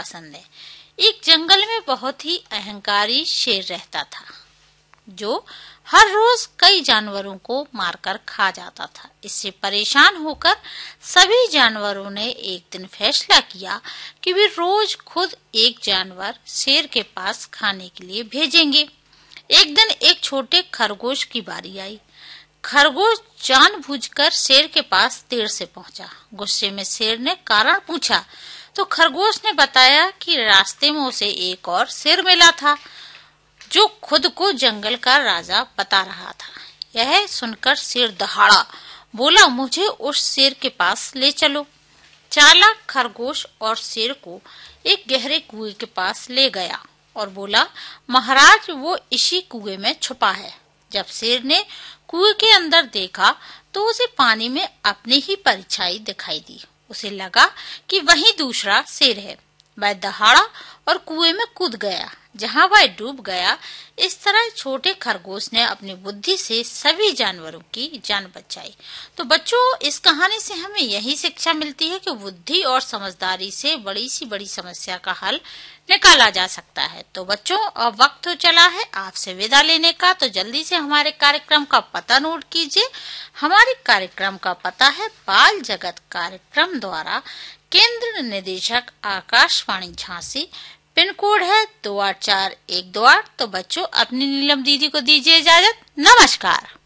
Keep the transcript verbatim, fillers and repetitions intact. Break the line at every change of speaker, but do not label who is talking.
पसंद है। एक जंगल में बहुत ही अहंकारी शेर रहता था, जो हर रोज कई जानवरों को मारकर खा जाता था। इससे परेशान होकर सभी जानवरों ने एक दिन फैसला किया कि वे रोज खुद एक जानवर शेर के पास खाने के लिए भेजेंगे। एक दिन एक छोटे खरगोश की बारी आई। खरगोश जानबूझकर शेर के पास देर से पहुंचा। गुस्से में शेर ने कारण पूछा तो खरगोश ने बताया कि रास्ते में उसे एक और शेर मिला था, जो खुद को जंगल का राजा बता रहा था। यह सुनकर शेर दहाड़ा, बोला, मुझे उस शेर के पास ले चलो। चालाक खरगोश और शेर को एक गहरे कुएं के पास ले गया और बोला, महाराज, वो इसी कुएं में छुपा है। जब शेर ने कुएं के अंदर देखा तो उसे पानी में अपनी ही परछाई दिखाई दी। उसे लगा कि वही दूसरा शेर है। वह दहाड़ा और कुएं में कूद गया, जहां वह डूब गया। इस तरह छोटे खरगोश ने अपनी बुद्धि से सभी जानवरों की जान बचाई। तो बच्चों, इस कहानी से हमें यही शिक्षा मिलती है कि बुद्धि और समझदारी से बड़ी सी बड़ी समस्या का हल निकाला जा सकता है। तो बच्चों, अब वक्त हो चला है आपसे विदा लेने का, तो जल्दी से हमारे कार्यक्रम का पता नोट कीजिए। हमारे कार्यक्रम का पता है बाल जगत कार्यक्रम द्वारा केंद्र निदेशक आकाशवाणी झांसी, पिन कोड है दो आठ चार एक दो आठ। तो बच्चों, अपनी नीलम दीदी को दीजिए इजाजत। नमस्कार।